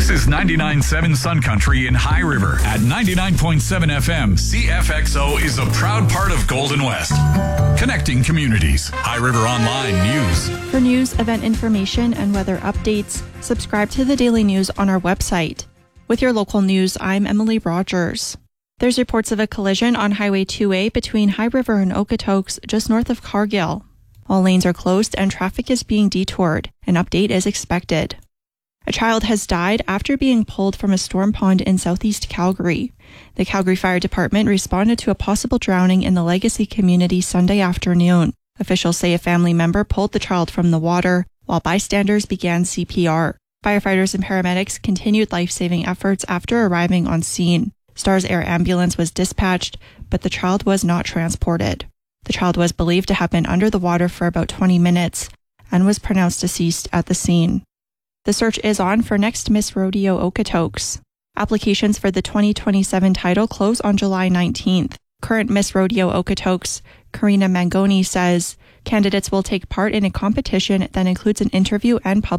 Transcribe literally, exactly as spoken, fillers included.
This is ninety-nine point seven Sun Country in High River. At ninety-nine point seven F M, C F X O is a proud part of Golden West. Connecting communities. High River Online News. For news, event information, and weather updates, subscribe to the Daily News on our website. With your local news, I'm Emily Rogers. There's reports of a collision on Highway two A between High River and Okotoks, just north of Cargill. All lanes are closed and traffic is being detoured. An update is expected. A child has died after being pulled from a storm pond in southeast Calgary. The Calgary Fire Department responded to a possible drowning in the Legacy community Sunday afternoon. Officials say a family member pulled the child from the water, while bystanders began C P R. Firefighters and paramedics continued life-saving efforts after arriving on scene. Stars Air Ambulance was dispatched, but the child was not transported. The child was believed to have been under the water for about twenty minutes and was pronounced deceased at the scene. The search is on for next Miss Rodeo Okotoks. Applications for the twenty twenty-seven title close on July nineteenth. Current Miss Rodeo Okotoks, Karina Mangoni, says candidates will take part in a competition that includes an interview and public